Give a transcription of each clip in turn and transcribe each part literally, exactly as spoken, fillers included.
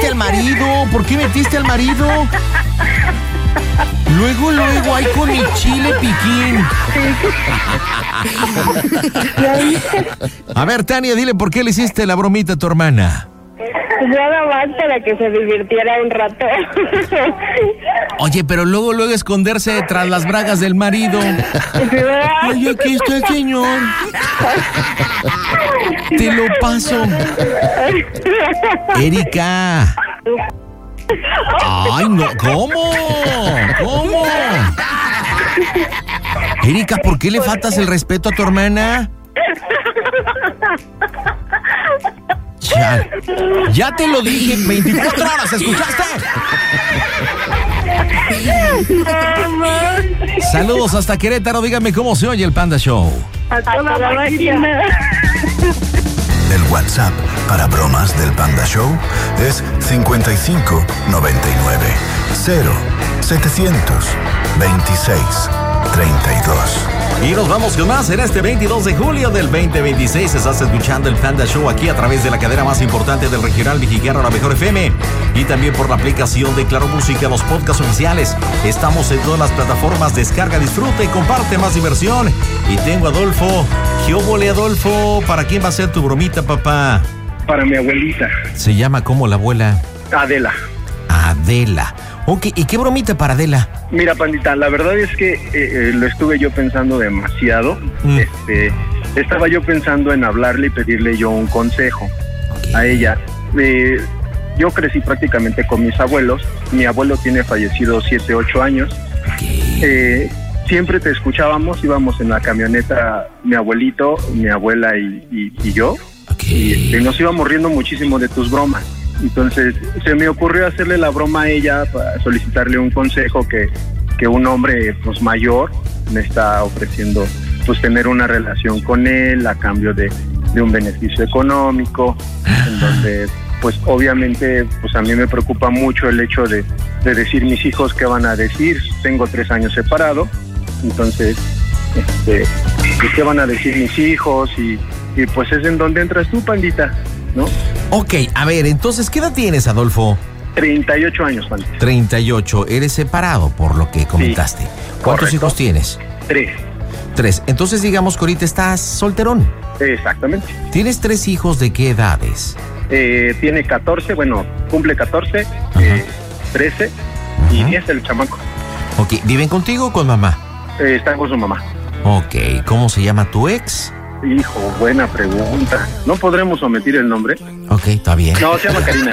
al marido? ¿Por qué metiste al marido? Luego, luego, ahí con el chile piquín. A ver, Tania, dile por qué le hiciste la bromita a tu hermana. Nada más para que se divirtiera un rato. Oye, pero luego, luego esconderse tras las bragas del marido. Oye, aquí está el señor. Te lo paso. Erika. Ay, no, ¿cómo? ¿Cómo? Erika, ¿por qué le faltas el respeto a tu hermana? Ya, ya te lo dije, veinticuatro horas, ¿escuchaste? Saludos hasta Querétaro, dígame cómo se oye el Panda Show. A toda la máquina. El WhatsApp para bromas del Panda Show es cincuenta y cinco noventa y nueve cero setecientos veintiséis treinta y dos. Y nos vamos con más en este veintidós de julio del veinte veintiséis. Estás escuchando el Panda Show aquí a través de la cadena más importante del regional mexicano, la Mejor F M, y también por la aplicación de Claro Música, los podcasts oficiales. Estamos en todas las plataformas. Descarga, disfruta y comparte más diversión. Y tengo a Adolfo. ¿Qué óvole, Adolfo? ¿Para quién va a ser tu bromita, papá? Para mi abuelita. ¿Se llama cómo la abuela? Adela. Adela. Ok, ¿y qué bromita para Adela? Mira, pandita, la verdad es que eh, eh, lo estuve yo pensando demasiado. Mm. Este, estaba yo pensando en hablarle y pedirle yo un consejo okay. a ella. Eh, yo crecí prácticamente con mis abuelos. Mi abuelo tiene fallecido siete, ocho años. Okay. Eh, siempre te escuchábamos, íbamos en la camioneta, mi abuelito, mi abuela y, y, y yo. Okay. Y este, nos íbamos riendo muchísimo de tus bromas. Entonces se me ocurrió hacerle la broma a ella para solicitarle un consejo que, que un hombre pues mayor me está ofreciendo, pues tener una relación con él a cambio de, de un beneficio económico, en donde pues obviamente pues a mí me preocupa mucho el hecho de, de decir mis hijos qué van a decir. Tengo tres años separado, entonces este, pues, qué van a decir mis hijos y, y pues es en donde entras tú, pandita, ¿no? Ok, a ver, entonces, ¿qué edad tienes, Adolfo? treinta y ocho años, pandita. treinta y ocho, eres separado, por lo que comentaste. Sí, ¿cuántos correcto. hijos tienes? Tres. Tres, entonces digamos que ahorita estás solterón. Exactamente. ¿Tienes tres hijos de qué edades? Eh, tiene catorce, bueno, cumple catorce, eh, trece uh-huh. y diez el chamaco. Ok, ¿viven contigo o con mamá? Eh, está con su mamá. Ok, ¿cómo se llama tu ex? Hijo, buena pregunta. ¿No podremos omitir el nombre? Ok, está bien. No, se llama Karina.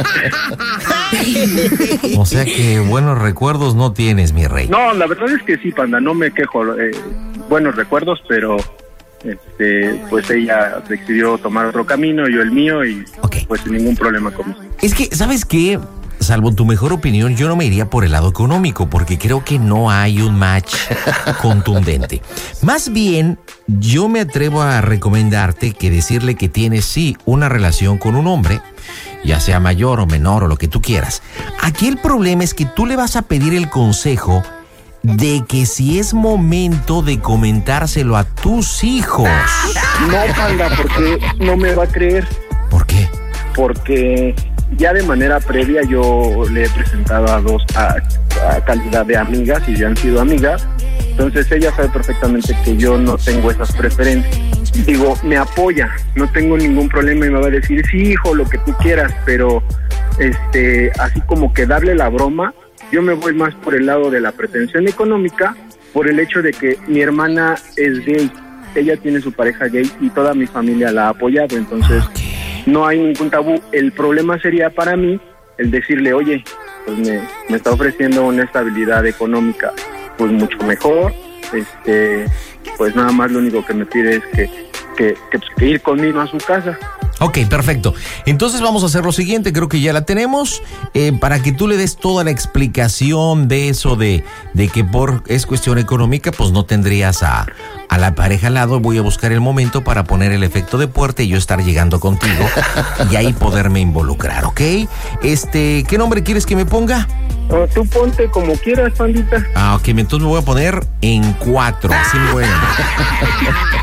O sea que buenos recuerdos no tienes, mi rey. No, la verdad es que sí, panda, no me quejo. Eh, buenos recuerdos, pero este, pues ella decidió tomar otro camino, yo el mío, y okay. pues sin ningún problema conmigo. Es que, ¿sabes qué? Salvo tu mejor opinión, yo no me iría por el lado económico, porque creo que no hay un match contundente. Más bien, yo me atrevo a recomendarte que decirle que tienes sí una relación con un hombre, ya sea mayor o menor o lo que tú quieras. Aquí el problema es que tú le vas a pedir el consejo de que si es momento de comentárselo a tus hijos. No, panda, porque no me va a creer. ¿Por qué? Porque ya de manera previa yo le he presentado a dos a, a calidad de amigas y ya han sido amigas. Entonces ella sabe perfectamente que yo no tengo esas preferencias. Digo, me apoya, no tengo ningún problema y me va a decir, sí, hijo, lo que tú quieras, pero este, así como que darle la broma, yo me voy más por el lado de la pretensión económica, por el hecho de que mi hermana es gay, ella tiene su pareja gay y toda mi familia la ha apoyado, entonces no hay ningún tabú. El problema sería para mí el decirle, oye, pues me, me está ofreciendo una estabilidad económica pues mucho mejor, este, pues nada más lo único que me pide es que, que, que, pues, que ir conmigo a su casa. Ok, perfecto. Entonces vamos a hacer lo siguiente, creo que ya la tenemos, eh, para que tú le des toda la explicación de eso de, de que por es cuestión económica, pues no tendrías a, a la pareja al lado. Voy a buscar el momento para poner el efecto de puerta y yo estar llegando contigo y ahí poderme involucrar, ¿ok? Este, ¿qué nombre quieres que me ponga? Oh, tú ponte como quieras, pandita. Ah, ok, entonces me voy a poner en cuatro, así me voy a...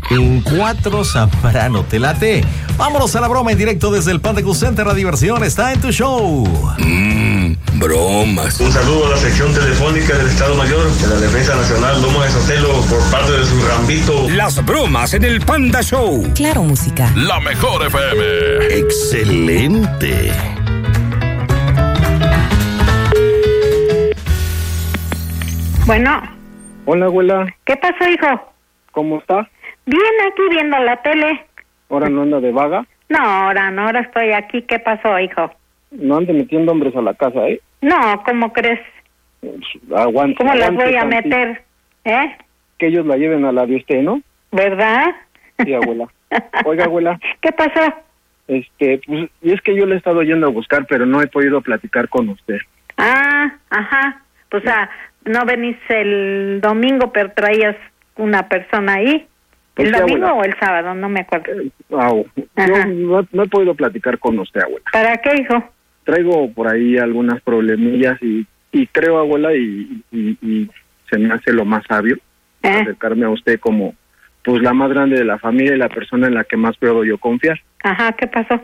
En cuatro Zambrano, ¿te late? Vámonos a la broma en directo desde el Panda Cool Center. La diversión está en tu show. Mmm, bromas. Un saludo a la sección telefónica del Estado Mayor de la Defensa Nacional Loma de Sotelo por parte de su Rambito. Las bromas en el Panda Show. Claro, música. La mejor F M. Excelente. Bueno. Hola, abuela. ¿Qué pasó, hijo? ¿Cómo está? Bien, aquí viendo la tele. ¿Ahora no anda de vaga? No, ahora no, ahora estoy aquí. ¿Qué pasó, hijo? No ande metiendo hombres a la casa, ¿eh? No, ¿cómo crees? Aguante. ¿Cómo las aguante voy a tantito. meter? ¿Eh? Que ellos la lleven a la de usted, ¿no? ¿Verdad? Sí, abuela. Oiga, abuela. ¿Qué pasó? Este, pues, y es que yo le he estado yendo a buscar, pero no he podido platicar con usted. Ah, ajá. Pues, ah, no venís el domingo, pero traías una persona ahí. Pues ¿El sí, domingo abuela. o el sábado? No me acuerdo. Eh, au, Ajá. yo no, no he podido platicar con usted, abuela. ¿Para qué, hijo? Traigo por ahí algunas problemillas y, y creo, abuela, y, y, y se me hace lo más sabio ¿Eh? acercarme a usted como pues la más grande de la familia y la persona en la que más puedo yo confiar. Ajá, ¿qué pasó?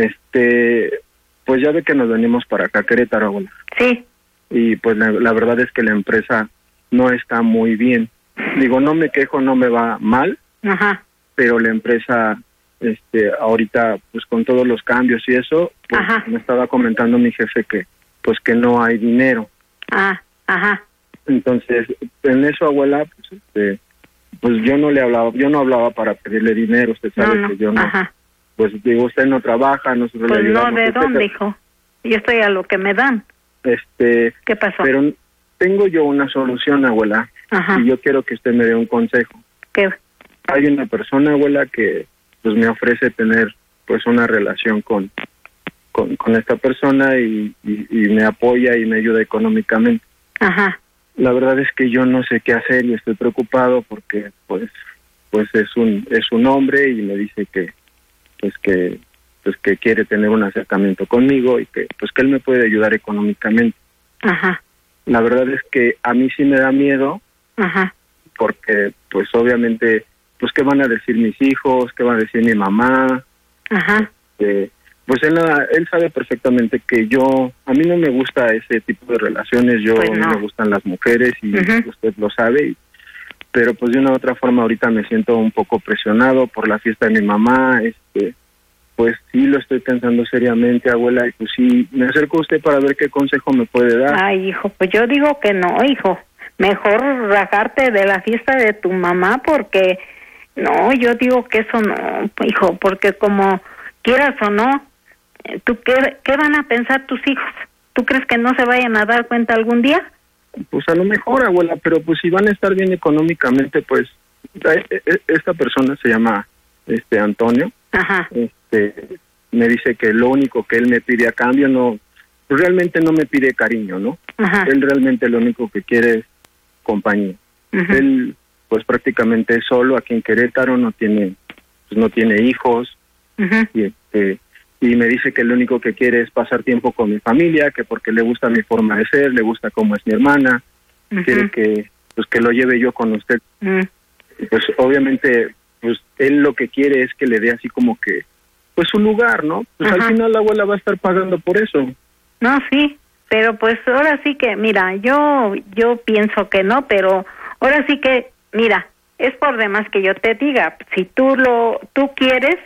Este, pues ya ve que nos venimos para acá, Querétaro, abuela. Sí. Y pues la, la verdad es que la empresa no está muy bien. Digo, no me quejo, no me va mal, Ajá. pero la empresa, este, ahorita, pues con todos los cambios y eso, pues, Ajá. me estaba comentando mi jefe que, pues que no hay dinero. Ah, ajá. Entonces, en eso, abuela, pues, este, pues yo no le hablaba, yo no hablaba para pedirle dinero, usted sabe No, no. que yo no, Ajá. pues digo, usted no trabaja, nosotros Pues le no, ayudamos. ¿de etcétera. dónde, hijo? Yo estoy a lo que me dan. Este, ¿Qué pasó? pero tengo yo una solución, abuela, Ajá. y yo quiero que usted me dé un consejo. ¿Qué? Hay una persona, abuela, que pues me ofrece tener pues una relación con con, con esta persona y, y, y me apoya y me ayuda económicamente. Ajá. La verdad es que yo no sé qué hacer y estoy preocupado porque pues pues es un es un hombre y me dice que pues que pues que quiere tener un acercamiento conmigo y que pues que él me puede ayudar económicamente. Ajá. La verdad es que a mí sí me da miedo Ajá. porque pues obviamente pues qué van a decir mis hijos, qué va a decir mi mamá. Ajá. Eh, pues él él sabe perfectamente que yo a mí no me gusta ese tipo de relaciones, yo Pues a mí no. me gustan las mujeres y Ujú. usted lo sabe, y, pero pues de una u otra forma ahorita me siento un poco presionado por la fiesta de mi mamá, este pues sí lo estoy pensando seriamente, abuela, y pues sí me acerco a usted para ver qué consejo me puede dar. Ay, hijo, pues yo digo que no, hijo. Mejor rajarte de la fiesta de tu mamá porque no, yo digo que eso no, hijo, porque como quieras o no, eh, ¿tú qué, qué van a pensar tus hijos? ¿Tú crees que no se vayan a dar cuenta algún día? Pues a lo mejor, abuela, pero pues si van a estar bien económicamente, pues eh, eh, esta persona se llama este Antonio. Ajá. Este me dice que lo único que él me pide a cambio no, pues realmente no me pide cariño, ¿no? Ajá. Él realmente lo único que quiere es compañía. Ujú. Él pues prácticamente es solo aquí en Querétaro, no tiene pues no tiene hijos. Ujú. Y este y me dice que lo único que quiere es pasar tiempo con mi familia, que porque le gusta mi forma de ser, le gusta cómo es mi hermana, Ujú. quiere que pues que lo lleve yo con usted. Mm. Y pues obviamente pues él lo que quiere es que le dé así como que pues su lugar, ¿no? Pues Ajá. al final la abuela va a estar pagando por eso. No, sí, pero pues ahora sí que, mira, yo yo pienso que no, pero ahora sí que, mira, es por demás que yo te diga, si tú lo tú quieres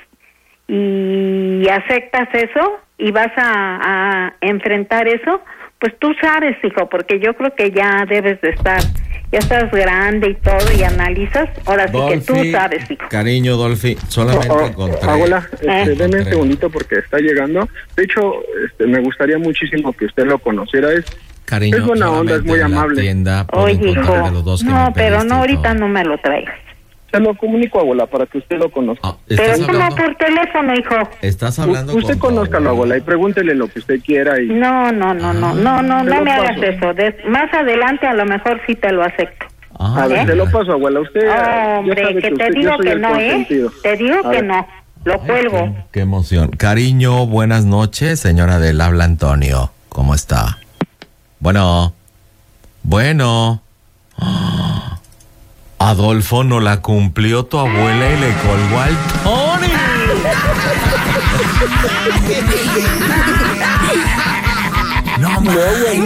y aceptas eso y vas a, a enfrentar eso, pues tú sabes, hijo, porque yo creo que ya debes de estar, ya estás grande y todo y analizas, ahora sí que tú Dolphy, sabes, hijo. Cariño, Dolphy, solamente Oh, oh, encontré. abuela, este, Eh. deme un Encontré. segundito porque está llegando. De hecho, este, me gustaría muchísimo que usted lo conociera. Es Cariño, es buena onda, es solamente muy en la amable. tienda puedo Oye, encontrar hijo, a los dos que no, me pero pediste no, y ahorita todo. no me lo traigas. Se lo comunico, abuela, para que usted lo conozca. Ah, Pero ¿estás ¿cómo hablando? por teléfono, hijo? Estás hablando U- usted con tu conózcalo, abuela, y pregúntele lo que usted quiera. Y No, no, no, no, no, no, Te no lo me hagas paso. eso. Des- más adelante a lo mejor sí te lo acepto. Ah, a ver, ¿eh? se lo paso, abuela. Usted ya Hombre, sabe que que te usted, yo digo soy que el no, ¿eh? consentido. Te digo A que ver. no. Lo cuelgo. Qué, qué emoción. Cariño, buenas noches, señora del habla Antonio. ¿Cómo está? Bueno, bueno. Adolfo, no la cumplió tu abuela y le colgó al Tony. No, no,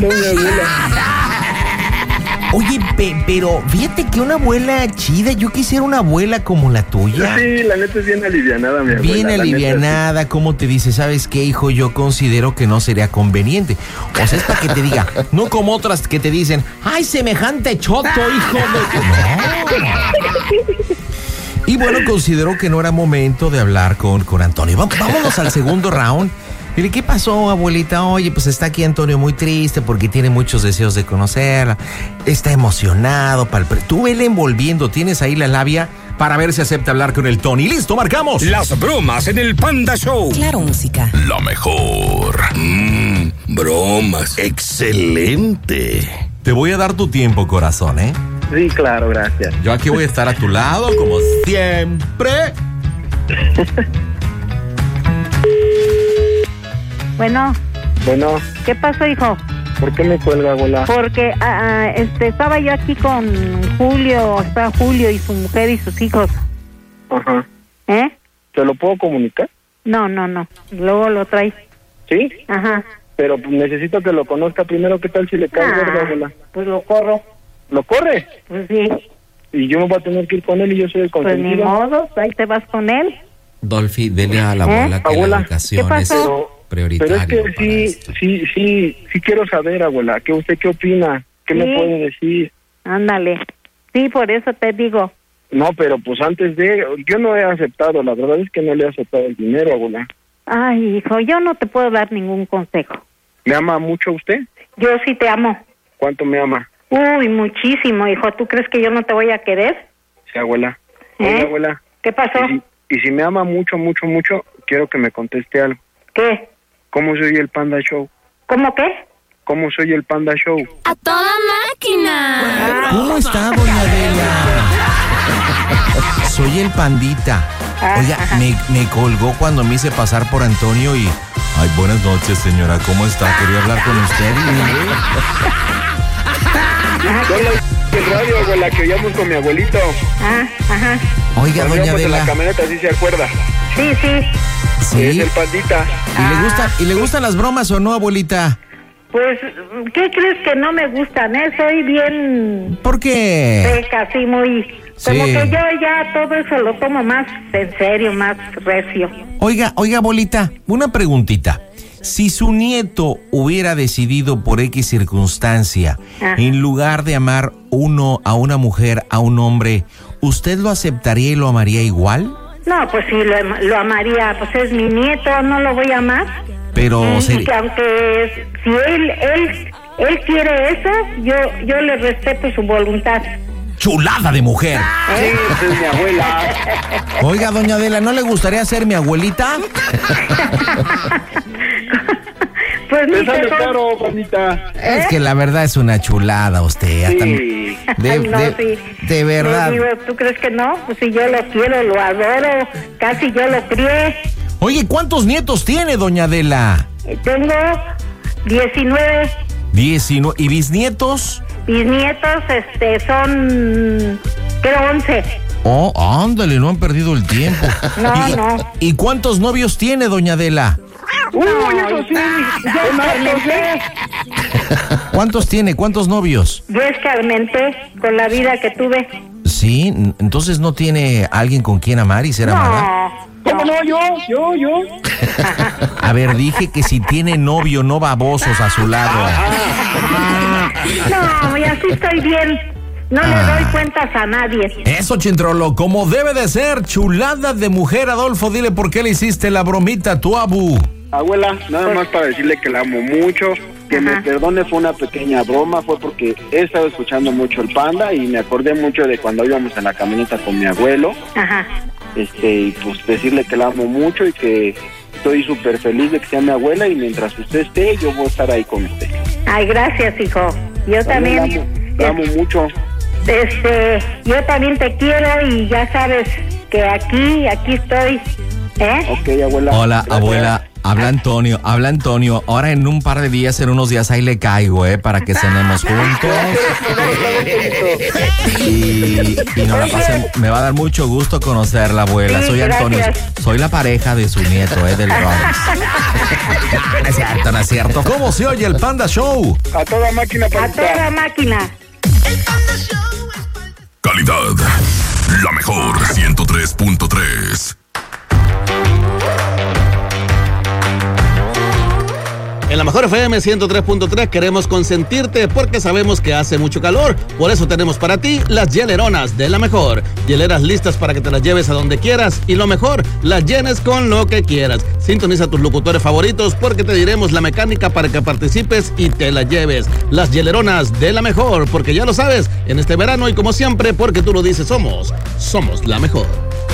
Oye, pe, pero fíjate que una abuela chida, yo quisiera una abuela como la tuya. Sí, la neta es bien alivianada, mi abuela. Bien alivianada, sí. ¿Cómo te dice? ¿Sabes qué, hijo? Yo considero que no sería conveniente. O sea, es para que te diga, no como otras que te dicen, ¡ay, semejante choto, hijo de...! No. Y bueno, considero que no era momento de hablar con, con Antonio. Vámonos al segundo round. Dile, ¿qué pasó, abuelita? Oye, pues está aquí Antonio muy triste porque tiene muchos deseos de conocerla. Está emocionado. Para el pre- Tú vele envolviendo. Tienes ahí la labia para ver si acepta hablar con el Tony. ¡Listo, marcamos! Las bromas en el Panda Show. Claro, música. La mejor. Mmm, bromas. Excelente. Te voy a dar tu tiempo, corazón, ¿eh? Sí, claro, gracias. Yo aquí voy a estar a tu lado, como siempre. Bueno, Bueno, ¿qué pasó, hijo? ¿por qué me cuelga, abuela? Porque ah, este estaba yo aquí con Julio, está Julio y su mujer y sus hijos. Ajá. ¿Eh? ¿Te lo puedo comunicar? No, no, no. Luego lo traes. Sí, Ajá. pero pues, necesito que lo conozca primero. ¿Qué tal si le cae gorda, abuela? Pues lo corro. ¿Lo corre? Pues sí. Y yo me voy a tener que ir con él y yo soy el Pues ni consentido. modo, ahí te vas con él. Dolphy, dele a la abuela ¿Eh? que Abuela, la educación ¿qué pasó? es Pero, prioritaria. pero es que sí, sí, sí, sí quiero saber, abuela. ¿Qué usted qué opina? ¿Qué Sí. me puede decir? Ándale. Sí, por eso te digo. No, pero pues antes de... Yo no he aceptado, la verdad es que no le he aceptado el dinero, abuela. Ay, hijo, yo no te puedo dar ningún consejo. ¿Me ama mucho usted? Yo sí te amo. ¿Cuánto me ama? Uy, muchísimo, hijo. ¿Tú crees que yo no te voy a querer? Sí, abuela. ¿Eh? Oye, abuela. ¿Qué pasó? Y si, y si me ama mucho, mucho, mucho, quiero que me conteste algo. ¿Qué? ¿Cómo soy el Panda Show? ¿Cómo qué? ¿Cómo soy el Panda Show? ¡A toda máquina! ¿Cómo está, doña Adela? Soy el Pandita. Oiga, me, me colgó cuando me hice pasar por Antonio y... Ay, buenas noches, señora. ¿Cómo está? Quería hablar con usted. Son las de radio, abuela, que oíamos con mi abuelito. Ah, ajá. Oiga, Cuando doña íbamos en la Adela. camioneta, ¿sí se acuerda? Sí, sí. Es Sí. el Pandita. ¿Y le gusta, ¿y le gustan las bromas o no, abuelita? Pues, ¿qué crees que no me gustan, eh? Soy bien ¿Por qué? seca, así muy... Sí. Como que yo ya todo eso lo tomo más en serio, más recio. Oiga, oiga, abuelita, una preguntita. Si su nieto hubiera decidido por X circunstancia, Ah. en lugar de amar uno a una mujer, a un hombre, ¿usted lo aceptaría y lo amaría igual? No, pues sí, lo, am- lo amaría. Pues es mi nieto, no lo voy a amar. Pero Y seri- que aunque es- si él, él, él quiere eso, yo, yo le respeto su voluntad. chulada de mujer. Sí, esa es mi abuela. Oiga, doña Adela, ¿no le gustaría ser mi abuelita? Pues Te ni sale te soy- caro, Juanita. Es que la verdad es una chulada usted. hasta- Sí. De, Ay, no, de- sí. de verdad. Le digo, ¿tú crees que no? Pues si yo lo quiero, lo adoro, casi yo lo crié. Oye, ¿cuántos nietos tiene, doña Adela? Eh, Tengo diecinueve Diecinueve. ¿Y bisnietos? bisnietos, este, son, creo, once. Oh, ándale, no han perdido el tiempo. No, ¿Y, no. ¿Y cuántos novios tiene, doña Adela? Uy, eso sí. Yo escarmenté, ¿Cuántos tiene? ¿Cuántos novios? yo escarmenté con la vida que tuve. Sí, n- entonces no tiene alguien con quien amar y ser amada. No, ¿Cómo no? Yo, yo, yo. A ver, dije que si tiene novio, no babosos a su lado. no, y así estoy bien. No le Ah. doy cuentas a nadie. Eso, Chintrolo, como debe de ser, chulada de mujer, Adolfo, dile por qué le hiciste la bromita a tu abu. Abuela, nada más para decirle que la amo mucho, que me Ajá. perdone, fue una pequeña broma, fue porque he estado escuchando mucho el Panda y me acordé mucho de cuando íbamos en la camioneta con mi abuelo, Ajá. este, y pues decirle que la amo mucho y que estoy súper feliz de que sea mi abuela y mientras usted esté, yo voy a estar ahí con usted. Ay, gracias, hijo. Yo La también, amo, la amo mucho. este, yo también te quiero y ya sabes que aquí, aquí estoy. ¿Eh? Ok, abuela. Hola, Gracias. abuela, Habla Antonio, habla Antonio. Ahora en un par de días, en unos días ahí le caigo, ¿eh? Para que cenemos juntos. y, y nos la pasen. Me va a dar mucho gusto conocerla, abuela. Sí, soy Antonio. gracias. Soy la pareja de su nieto, ¿eh? Del Bronx. No es cierto, no es cierto. ¿Cómo se oye el Panda Show? A toda máquina, A papita. toda máquina. Calidad. La mejor ciento tres punto tres. En la mejor F M ciento tres punto tres queremos consentirte porque sabemos que hace mucho calor. Por eso tenemos para ti las hieleronas de la mejor. Hieleras listas para que te las lleves a donde quieras y lo mejor, las llenes con lo que quieras. Sintoniza a tus locutores favoritos porque te diremos la mecánica para que participes y te las lleves. Las hieleronas de la mejor, porque ya lo sabes, en este verano y como siempre, porque tú lo dices, somos, somos la mejor.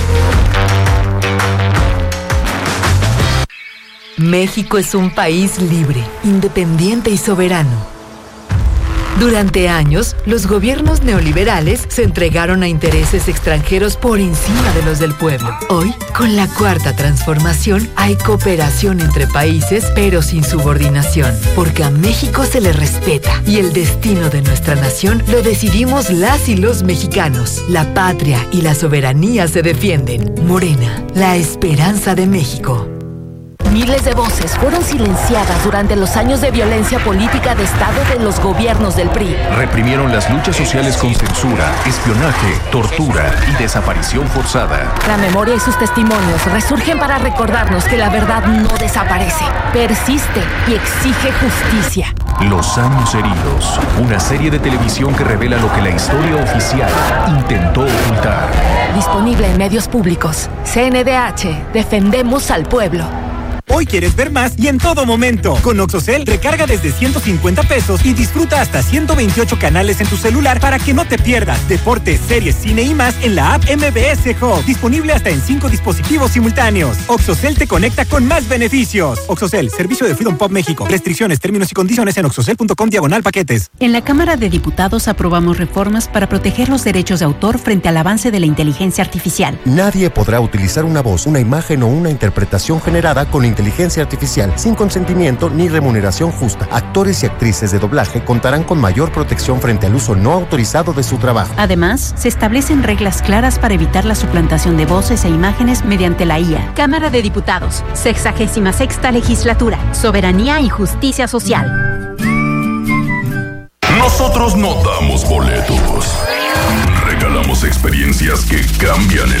México es un país libre, independiente y soberano. Durante años, los gobiernos neoliberales se entregaron a intereses extranjeros por encima de los del pueblo. Hoy, con la cuarta transformación, hay cooperación entre países, pero sin subordinación, porque a México se le respeta y el destino de nuestra nación lo decidimos las y los mexicanos. La patria y la soberanía se defienden. Morena, la esperanza de México. Miles de voces fueron silenciadas durante los años de violencia política de Estado de los gobiernos del P R I. Reprimieron las luchas sociales con censura, espionaje, tortura y desaparición forzada. La memoria y sus testimonios resurgen para recordarnos que la verdad no desaparece, persiste y exige justicia. Los años heridos, una serie de televisión que revela lo que la historia oficial intentó ocultar. Disponible en medios públicos. C N D H, defendemos al pueblo. Hoy quieres ver más y en todo momento. Con Oxocel, recarga desde ciento cincuenta pesos y disfruta hasta ciento veintiocho canales en tu celular para que no te pierdas deportes, series, cine y más en la app M B S Hub. Disponible hasta en cinco dispositivos simultáneos. Oxocel te conecta con más beneficios. Oxocel, servicio de Freedom Pop México. Restricciones, términos y condiciones en oxocel punto com diagonal paquetes. En la Cámara de Diputados aprobamos reformas para proteger los derechos de autor frente al avance de la inteligencia artificial. Nadie podrá utilizar una voz, una imagen o una interpretación generada con inteligencia artificial sin consentimiento ni remuneración justa. Actores y actrices de doblaje contarán con mayor protección frente al uso no autorizado de su trabajo. Además, se establecen reglas claras para evitar la suplantación de voces e imágenes mediante la I A. Cámara de Diputados, sexagésima sexta legislatura, soberanía y justicia social. Nosotros no damos boletos. Regalamos experiencias que cambian el